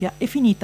è finita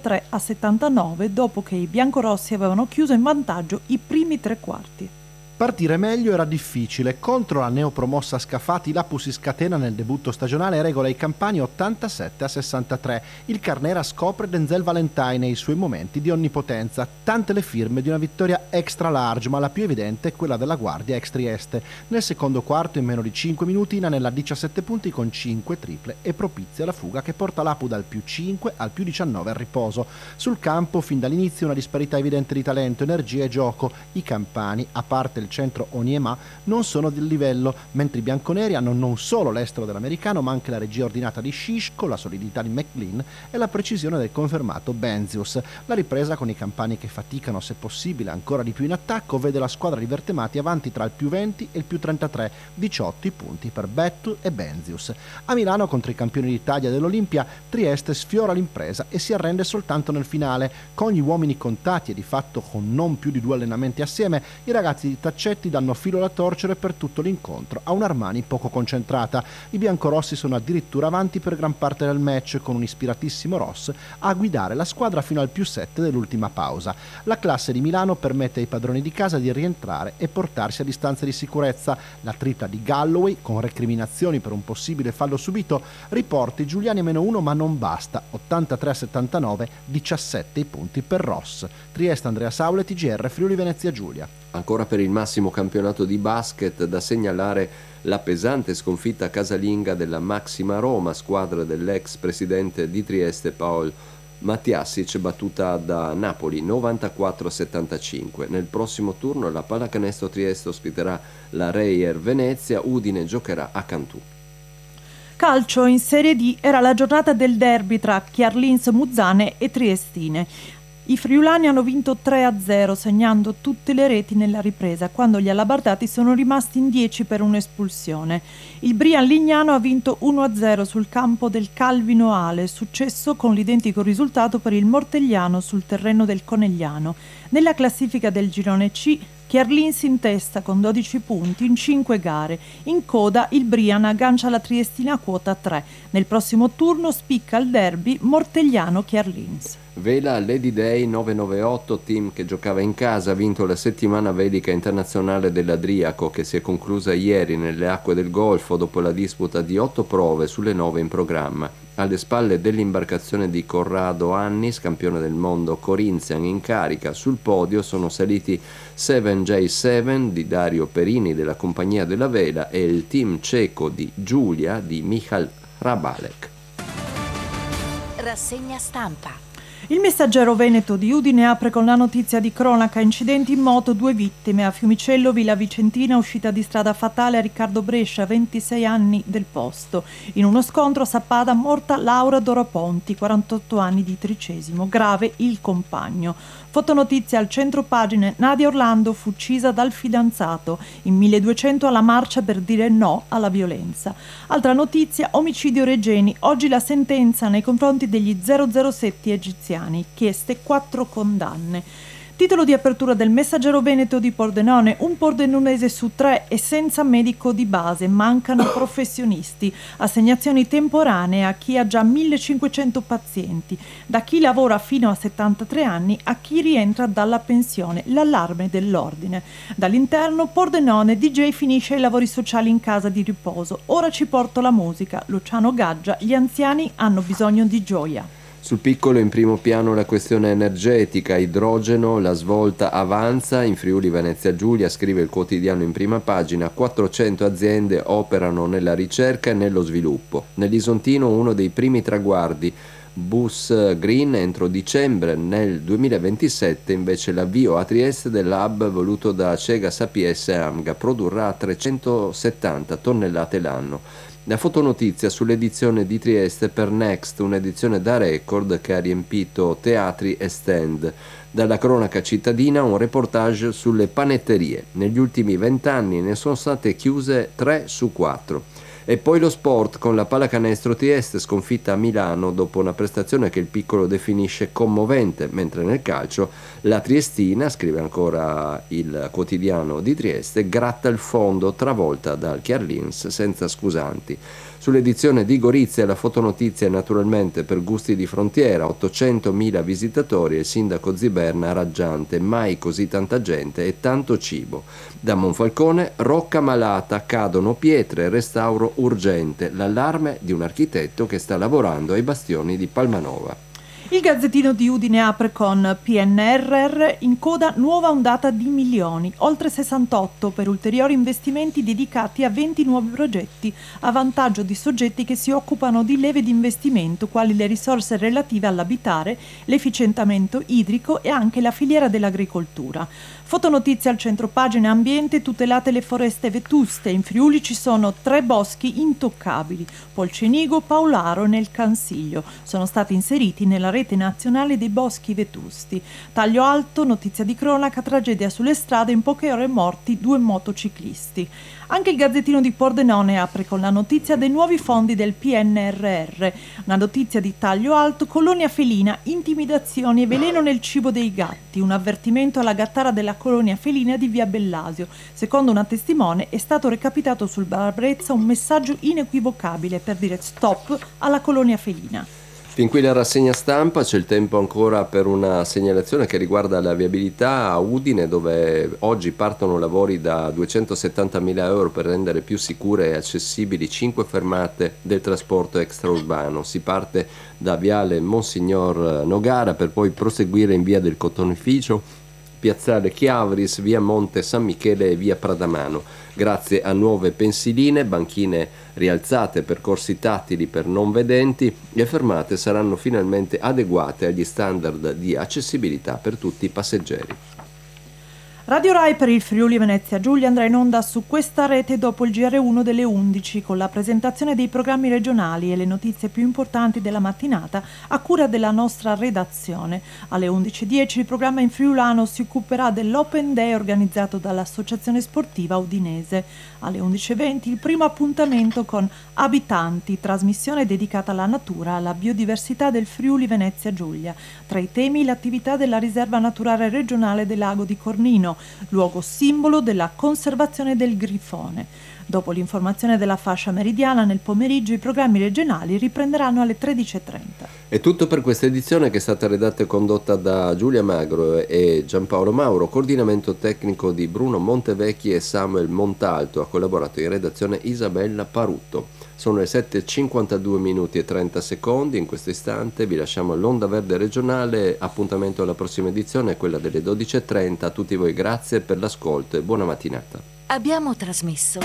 83-79 dopo che i biancorossi avevano chiuso in vantaggio i primi tre quarti. Partire meglio era difficile. Contro la neopromossa Scafati, l'Apus si scatena nel debutto stagionale e regola i campani 87-63. Il Carnera scopre Denzel Valentine e i suoi momenti di onnipotenza. Tante le firme di una vittoria extra large, ma la più evidente è quella della Guardia ex Trieste. Nel secondo quarto, in meno di 5 minuti, inanella 17 punti con 5 triple e propizia la fuga che porta l'Apu dal più 5 al più 19 al riposo. Sul campo, fin dall'inizio, una disparità evidente di talento, energia e gioco. I campani, a parte il centro Oniema, non sono del livello, mentre i bianconeri hanno non solo l'estero dell'americano ma anche la regia ordinata di Scisco, la solidità di McLean e la precisione del confermato Benzius. La ripresa con i campani che faticano se possibile ancora di più in attacco vede la squadra di Vertemati avanti tra il più 20 e il più 33, 18 i punti per Bettu e Benzius. A Milano contro i campioni d'Italia dell'Olimpia, Trieste sfiora l'impresa e si arrende soltanto nel finale. Con gli uomini contati e di fatto con non più di 2 allenamenti assieme, i ragazzi di Taccetti danno filo alla torcere per tutto l'incontro a un Armani poco concentrata. I biancorossi sono addirittura avanti per gran parte del match, con un ispiratissimo Ross a guidare la squadra fino al più 7 dell'ultima pausa. La classe di Milano permette ai padroni di casa di rientrare e portarsi a distanza di sicurezza. La tripla di Galloway, con recriminazioni per un possibile fallo subito, riporta i giuliani a -1, ma non basta. 83-79, 17 i punti per Ross. Trieste, Andrea Saule, TGR, Friuli Venezia Giulia. Ancora per il massimo campionato di basket, da segnalare la pesante sconfitta casalinga della Maxima Roma, squadra dell'ex presidente di Trieste Paul Mattiasic, battuta da Napoli 94-75. Nel prossimo turno la Pallacanestro Trieste ospiterà la Reyer Venezia, Udine giocherà a Cantù. Calcio in Serie D, era la giornata del derby tra Chiarlins Muzzane e Triestine. I friulani hanno vinto 3-0, segnando tutte le reti nella ripresa, quando gli alabardati sono rimasti in 10 per un'espulsione. Il Brian Lignano ha vinto 1-0 sul campo del Calvino Ale, successo con l'identico risultato per il Mortegliano sul terreno del Conegliano. Nella classifica del girone C, Chiarlins in testa con 12 punti in 5 gare. In coda il Brian aggancia la Triestina a quota 3. Nel prossimo turno spicca il derby Mortegliano-Chiarlins. Vela Lady Day 998, team che giocava in casa, ha vinto la settimana velica internazionale dell'Adriaco, che si è conclusa ieri nelle acque del Golfo dopo la disputa di 8 prove sulle 9 in programma. Alle spalle dell'imbarcazione di Corrado Annis, campione del mondo Corinthian in carica, sul podio sono saliti 7J7 di Dario Perini della Compagnia della Vela e il team ceco di Giulia di Michal Hrabalek. Rassegna stampa. Il Messaggero Veneto di Udine apre con la notizia di cronaca: incidenti in moto, 2 vittime. A Fiumicello, Villa Vicentina, uscita di strada fatale a Riccardo Brescia, 26 anni del posto. In uno scontro a Sappada, morta Laura Doroponti, 48 anni di Tricesimo, grave il compagno. Fotonotizia al centro pagine: Nadia Orlando fu uccisa dal fidanzato. In 1200 alla marcia per dire no alla violenza. Altra notizia: omicidio Regeni, oggi la sentenza nei confronti degli 007 egiziani, chieste 4 condanne. Titolo di apertura del Messaggero Veneto di Pordenone: un pordenonese su 3 è senza medico di base, mancano professionisti, assegnazioni temporanee a chi ha già 1500 pazienti, da chi lavora fino a 73 anni a chi rientra dalla pensione, l'allarme dell'ordine. Dall'interno, Pordenone, DJ finisce i lavori sociali in casa di riposo, ora ci porto la musica, Luciano Gaggia, gli anziani hanno bisogno di gioia. Sul piccolo in primo piano la questione energetica, idrogeno, la svolta avanza. In Friuli Venezia Giulia, scrive il quotidiano in prima pagina, 400 aziende operano nella ricerca e nello sviluppo. Nell'Isontino uno dei primi traguardi, Bus Green entro dicembre. Nel 2027 invece l'avvio a Trieste dell'hub voluto da Cega Sapiesse e Amga produrrà 370 tonnellate l'anno. La fotonotizia sull'edizione di Trieste per Next, un'edizione da record che ha riempito teatri e stand. Dalla cronaca cittadina un reportage sulle panetterie. Negli ultimi 20 anni ne sono state chiuse 3 su 4. E poi lo sport con la Pallacanestro Trieste sconfitta a Milano dopo una prestazione che il piccolo definisce commovente, mentre nel calcio la Triestina, scrive ancora il quotidiano di Trieste, gratta il fondo travolta dal Chiarlins senza scusanti. Sull'edizione di Gorizia la fotonotizia è naturalmente per gusti di frontiera, 800.000 visitatori e il sindaco Ziberna raggiante, mai così tanta gente e tanto cibo. Da Monfalcone, rocca malata, cadono pietre, restauro urgente, l'allarme di un architetto che sta lavorando ai bastioni di Palmanova. Il Gazzettino di Udine apre con PNRR in coda nuova ondata di milioni, oltre 68 per ulteriori investimenti dedicati a 20 nuovi progetti a vantaggio di soggetti che si occupano di leve di investimento quali le risorse relative all'abitare, l'efficientamento idrico e anche la filiera dell'agricoltura. Fotonotizia al centro pagina ambiente, tutelate le foreste vetuste. In Friuli ci sono 3 boschi intoccabili, Polcenigo, Paolaro e nel Cansiglio. Sono stati inseriti nella rete nazionale dei boschi vetusti. Taglio alto, notizia di cronaca, tragedia sulle strade, in poche ore morti 2 motociclisti. Anche il Gazzettino di Pordenone apre con la notizia dei nuovi fondi del PNRR. Una notizia di taglio alto, colonia felina, intimidazioni e veleno nel cibo dei gatti. Un avvertimento alla gattara della colonia felina di via Bellasio. Secondo una testimone è stato recapitato sul Barbrezza un messaggio inequivocabile per dire stop alla colonia felina. Fin qui la rassegna stampa, c'è il tempo ancora per una segnalazione che riguarda la viabilità a Udine, dove oggi partono lavori da 270.000 euro per rendere più sicure e accessibili 5 fermate del trasporto extraurbano. Si parte da viale Monsignor Nogara per poi proseguire in via del Cotonificio, piazzale Chiavris, via Monte San Michele e via Pradamano. Grazie a nuove pensiline, banchine rialzate, percorsi tattili per non vedenti, le fermate saranno finalmente adeguate agli standard di accessibilità per tutti i passeggeri. Radio Rai per il Friuli Venezia Giulia andrà in onda su questa rete dopo il GR1 delle 11 con la presentazione dei programmi regionali e le notizie più importanti della mattinata a cura della nostra redazione. Alle 11.10 il programma in friulano si occuperà dell'Open Day organizzato dall'Associazione Sportiva Udinese. Alle 11.20 il primo appuntamento con Abitanti, trasmissione dedicata alla natura, alla biodiversità del Friuli Venezia Giulia. Tra i temi l'attività della riserva naturale regionale del lago di Cornino, luogo simbolo della conservazione del grifone. Dopo l'informazione della fascia meridiana, nel pomeriggio i programmi regionali riprenderanno alle 13.30. È tutto per questa edizione che è stata redatta e condotta da Giulia Magro e Giampaolo Mauro, coordinamento tecnico di Bruno Montevecchi e Samuel Montalto, ha collaborato in redazione Isabella Parutto. Sono le 7:52 minuti e 30 secondi, in questo istante vi lasciamo all'Onda Verde regionale, appuntamento alla prossima edizione, quella delle 12.30, a tutti voi grazie per l'ascolto e buona mattinata. Abbiamo trasmesso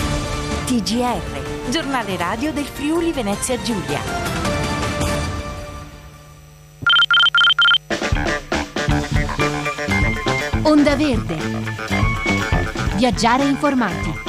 TGR, giornale radio del Friuli Venezia Giulia. Onda Verde. Viaggiare informati.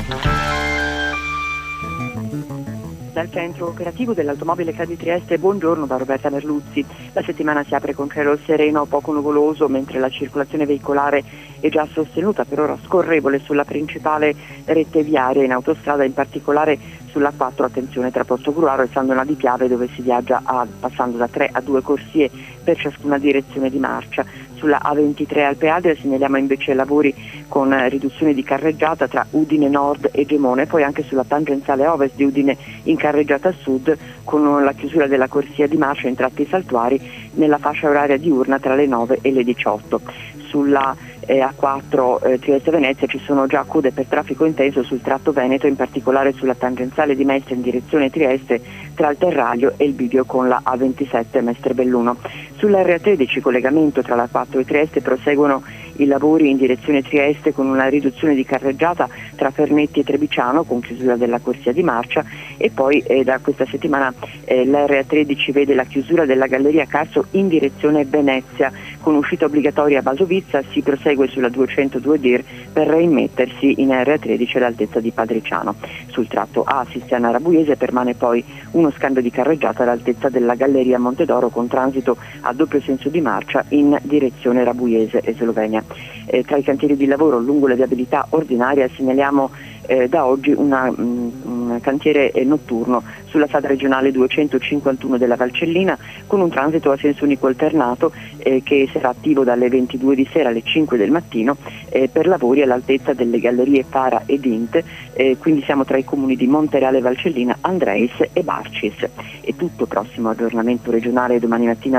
Dal centro operativo dell'automobile CAD Trieste, buongiorno da Roberta Merluzzi. La settimana si apre con cielo sereno o poco nuvoloso, mentre la circolazione veicolare è già sostenuta, per ora scorrevole sulla principale rete viaria, in autostrada, in particolare sulla 4, attenzione tra Portogruaro e San Donà di Piave, dove si viaggia passando da 3 a 2 corsie per ciascuna direzione di marcia. Sulla A23 Alpe Adria segnaliamo invece lavori con riduzione di carreggiata tra Udine Nord e Gemone, poi anche sulla tangenziale ovest di Udine in carreggiata sud, con la chiusura della corsia di marcia in tratti saltuari nella fascia oraria diurna tra le 9 e le 18. Sulla A4 Trieste-Venezia ci sono già code per traffico intenso sul tratto Veneto, in particolare sulla tangenziale di Mestre in direzione Trieste tra il Terraglio e il bivio con la A27 Mestre Belluno. Sulla R13 collegamento tra la 4 e Trieste proseguono i lavori in direzione Trieste con una riduzione di carreggiata tra Fernetti e Trebiciano con chiusura della corsia di marcia, e poi da questa settimana l'R13 vede la chiusura della Galleria Carso in direzione Venezia con uscita obbligatoria a Basovizza. Si prosegue sulla 202 Dir per reimmettersi in R13 all'altezza di Padriciano. Sul tratto A Sistiana Rabuiese permane poi uno scambio di carreggiata all'altezza della Galleria Montedoro con transito a doppio senso di marcia in direzione Rabuiese e Slovenia. Tra i cantieri di lavoro lungo la viabilità ordinaria segnaliamo da oggi un cantiere notturno sulla strada regionale 251 della Valcellina, con un transito a senso unico alternato che sarà attivo dalle 22 di sera alle 5 del mattino per lavori all'altezza delle gallerie Fara ed Int, quindi siamo tra i comuni di Montereale Valcellina, Andreis e Barcis. È tutto, prossimo aggiornamento regionale domani mattina